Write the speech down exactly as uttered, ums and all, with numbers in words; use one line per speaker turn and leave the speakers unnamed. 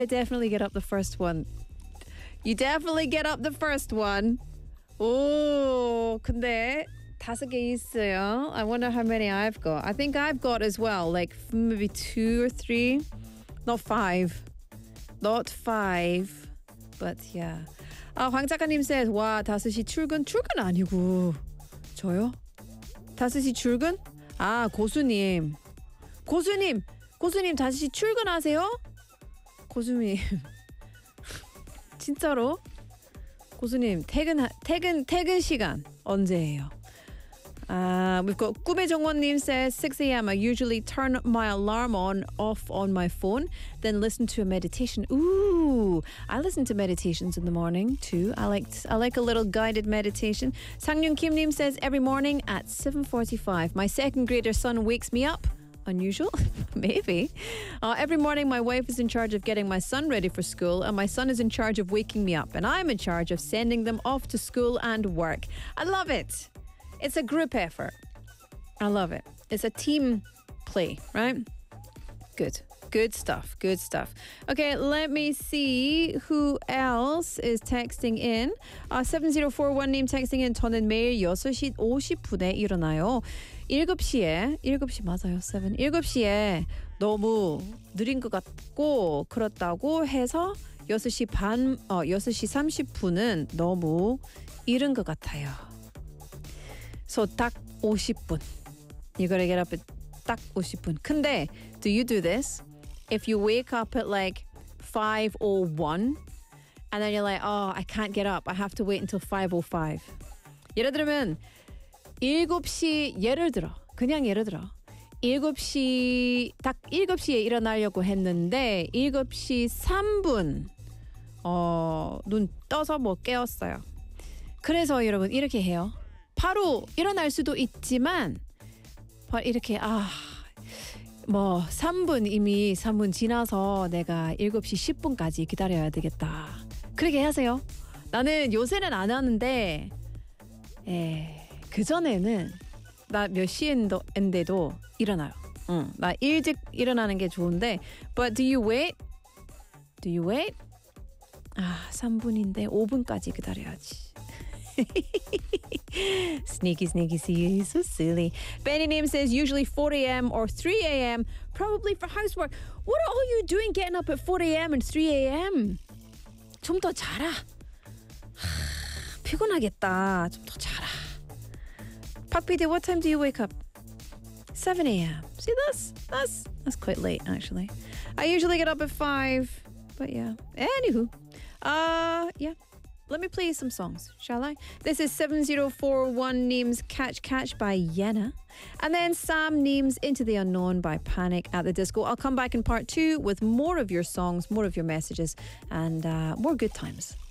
definitely get up the first one. You definitely get up the first one. 오, 근데 다섯 개 있어요. I wonder how many I've got. I think I've got as well, like maybe two or three. Not five. Not five. But yeah. 아, 황 작가님 says, 와, 다섯 시 출근? 출근 아니고. 저요? 다섯 시 출근? 아, 고수님. 고수님! 고수님 다섯 시 출근하세요? 고수님. 진짜로? 고수님, 퇴근, 퇴근, 퇴근 시간 언제예요? Uh, we've got 꿈의 정원님 says six a.m. I usually turn my alarm on off on my phone, then listen to a meditation. Ooh, I listen to meditations in the morning too. I like I like a little guided meditation. Sangyun Kimnim says every morning at seven forty-five. My second grader son wakes me up. Unusual? Maybe. Uh, every morning, my wife is in charge of getting my son ready for school, and my son is in charge of waking me up, and I'm in charge of sending them off to school and work. I love it. It's a group effort. I love it. It's a team play, right? Good. Good stuff. Good stuff. Okay, let me see who else is texting in. Uh, seven zero four one 님 texting in. 저는 매일 여섯 시 오십 분에 일어나요. 일곱 시에, 일곱 시 맞아요, seven. 일곱 시에 너무 느린 것 같고 그렇다고 해서 여섯 시 반, 어, 여섯 시 삼십 분은 너무 이른 것 같아요. So 딱 오십 분. You gotta get up at 딱 오십 분. 근데 do you do this? If you wake up at like five oh one and then you're like, oh, I can't get up. I have to wait until five oh five. 예를 들면 일곱 시 예를 들어 그냥 예를 들어 일곱 시 딱 일곱 시에 일어나려고 했는데 일곱 시 삼 분 어, 눈 떠서 뭐 깨웠어요. 그래서 여러분 이렇게 해요. 바로 일어날 수도 있지만 바로 이렇게 아 뭐 삼 분 이미 삼 분 지나서 내가 일곱 시 십 분까지 기다려야 되겠다. 그렇게 하세요. 나는 요새는 안 하는데 에, 그전에는 나 몇 시인데도 일어나요. 응, 나 일찍 일어나는 게 좋은데 But do you wait? Do you wait? 아, 삼 분인데 오 분까지 기다려야지. Sneaky, sneaky, see, so silly. Benny Name says usually four a.m. or three a.m. probably for housework. What are all you doing getting up at four a.m. and three a.m.? 좀 더 자라. 하, 피곤하겠다. 좀 더 자라. Pakpide, what time do you wake up? seven a.m. See, that's that's that's quite late actually. I usually get up at five, but yeah. Anywho, uh, yeah. Let me play you some songs, shall I? This is seven zero four one Neem's Catch Catch by Yenna. And then Sam Neem's Into the Unknown by Panic at the Disco. I'll come back in part two with more of your songs, more of your messages, and uh, more good times.